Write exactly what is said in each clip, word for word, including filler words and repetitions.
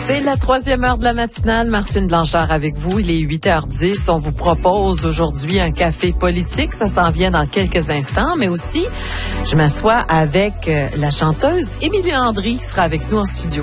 C'est la troisième heure de la matinale. Martine Blanchard avec vous. Il est huit heures dix. On vous propose aujourd'hui un café politique. Ça s'en vient dans quelques instants. Mais aussi, je m'assois avec la chanteuse Émilie Landry qui sera avec nous en studio.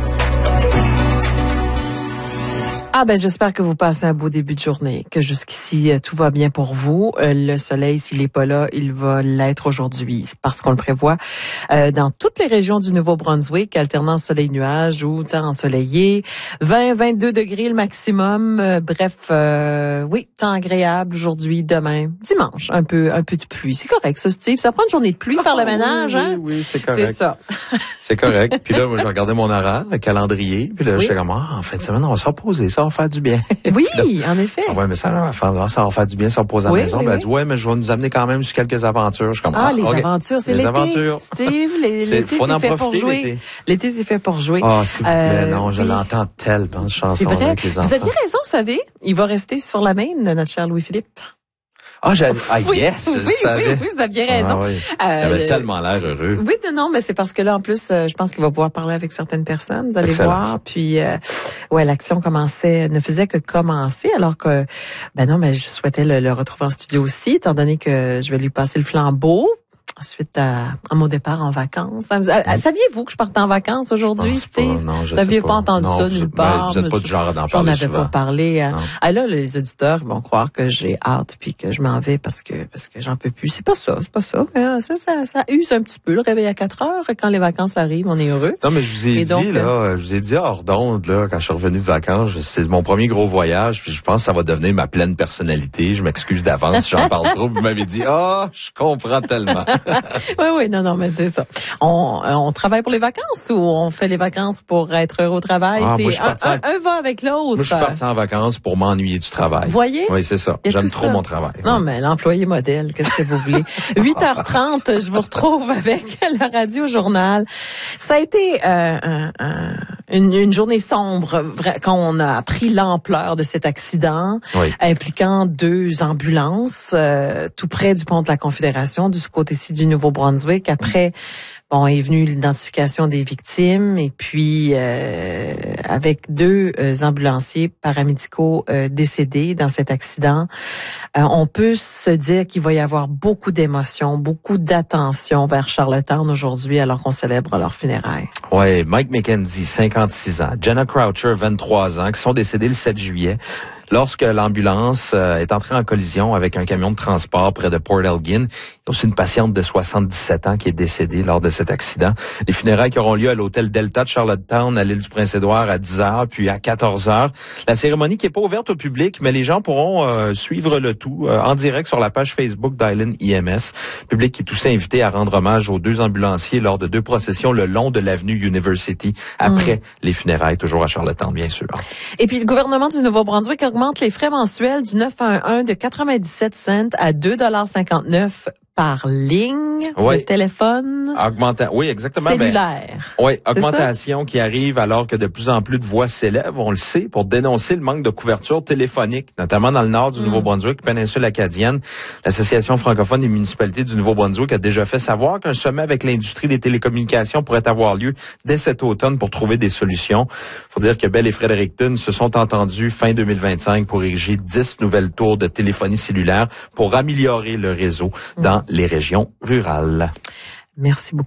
Ah ben j'espère que vous passez un beau début de journée, que jusqu'ici euh, tout va bien pour vous. Euh, le soleil, s'il est pas là, il va l'être aujourd'hui parce qu'on le prévoit euh, dans toutes les régions du Nouveau-Brunswick, alternant soleil-nuage ou temps ensoleillé, vingt à vingt-deux degrés le maximum. Euh, bref, euh, oui, temps agréable aujourd'hui, demain, dimanche, un peu un peu de pluie. C'est correct ça, Steve. Ça prend une journée de pluie ah, faire le oui, ménage, hein? Oui, oui, c'est correct. C'est ça. C'est correct. Puis là, moi, j'ai regardé mon horaire, le calendrier, puis là, oui. J'étais comme, ah, en fin de semaine, on va se reposer, ça va faire du bien. Oui, là, en effet. Ah ouais, mais ça, là, ça va faire du bien, se reposer à oui, la maison. Oui, puis elle oui. dit, ouais, mais je vais nous amener quand même sur quelques aventures. Je suis comme, ah, ah, les okay. aventures, c'est les l'été. Aventures. Steve, les, c'est, l'été, faut c'est en fait profiter, pour jouer. L'été, l'été c'est fait pour jouer. Ah, s'il vous plaît, euh, non, je oui. l'entends tellement, cette chanson avec les enfants. Vous aviez raison, vous savez, il va rester sur la main, notre cher Louis-Philippe. Ah, j'ai, ah, oui, yes, je oui, savais. Oui, oui, vous aviez raison. Ah, oui. euh, Il avait tellement l'air heureux. Oui, non, non, mais c'est parce que là, en plus, euh, je pense qu'il va pouvoir parler avec certaines personnes. Vous allez Excellent. voir. Puis, euh, ouais, l'action commençait, ne faisait que commencer, alors que, ben non, mais je souhaitais le, le retrouver en studio aussi, étant donné que je vais lui passer le flambeau. Suite à, à mon départ en vacances. À, à, saviez-vous que je partais en vacances aujourd'hui, Steve? Pas, non, je Vous n'aviez pas. pas entendu non, ça vous, nulle part. Ben, vous n'êtes pas du genre d'en parler souvent. On n'avait pas parlé. Hein. Ah là, les auditeurs vont croire que j'ai hâte puis que je m'en vais parce que parce que j'en peux plus. C'est pas ça, c'est pas ça. Mais ça, ça, ça use un petit peu. Le réveil à quatre heures, quand les vacances arrivent, on est heureux. Non, mais je vous ai Et dit, donc, là, je vous ai dit hors d'onde, là, quand je suis revenu de vacances, c'est mon premier gros voyage, puis je pense que ça va devenir ma pleine personnalité. Je m'excuse d'avance si j'en parle trop. Vous m'avez dit, ah, oh, je comprends tellement. oui, oui, non, non, mais c'est ça. On, on travaille pour les vacances ou on fait les vacances pour être heureux au travail? Ah, c'est moi, je un, un, un va avec l'autre. Moi, je suis parti en vacances pour m'ennuyer du travail. Vous voyez? Oui, c'est ça. J'aime trop ça. mon travail. Non, oui. mais l'employé modèle, qu'est-ce que vous voulez? huit heures trente, je vous retrouve avec le Radio Journal. Ça a été euh, un, un, une, une journée sombre quand on a appris l'ampleur de cet accident oui. impliquant deux ambulances euh, tout près du pont de la Confédération, du côté-ci du Nouveau-Brunswick. Après, bon, est venue l'identification des victimes et puis euh, avec deux euh, ambulanciers paramédicaux euh, décédés dans cet accident, euh, on peut se dire qu'il va y avoir beaucoup d'émotions, beaucoup d'attention vers Charlottetown aujourd'hui alors qu'on célèbre leur funérailles. Ouais, Mike McKenzie, cinquante-six ans, Jenna Croucher, vingt-trois ans, qui sont décédés le sept juillet. Lorsque l'ambulance euh, est entrée en collision avec un camion de transport près de Port Elgin, il y a aussi une patiente de soixante-dix-sept ans qui est décédée lors de cet accident. Les funérailles qui auront lieu à l'hôtel Delta de Charlottetown, à l'île du Prince-Édouard, à dix heures, puis à quatorze heures. La cérémonie qui est pas ouverte au public, mais les gens pourront euh, suivre le tout euh, en direct sur la page Facebook d'Island I M S. Le public qui est aussi invité à rendre hommage aux deux ambulanciers lors de deux processions le long de l'avenue University, après mmh. les funérailles, toujours à Charlottetown, bien sûr. Et puis, le gouvernement du Nouveau-Brunswick augmente les frais mensuels du neuf un un de quatre-vingt-dix-sept cents à deux dollars cinquante-neuf par ligne oui. de téléphone. Augmenta- oui, exactement. Cellulaire. Ben, oui, augmentation qui arrive alors que de plus en plus de voix s'élèvent, on le sait, pour dénoncer le manque de couverture téléphonique, notamment dans le nord du mmh. Nouveau-Brunswick, péninsule acadienne. L'Association francophone des municipalités du Nouveau-Brunswick a déjà fait savoir qu'un sommet avec l'industrie des télécommunications pourrait avoir lieu dès cet automne pour trouver des solutions. Faut dire que Bell et Fredericton se sont entendus fin deux mille vingt-cinq pour ériger dix nouvelles tours de téléphonie cellulaire pour améliorer le réseau mmh. dans les régions rurales. Merci beaucoup.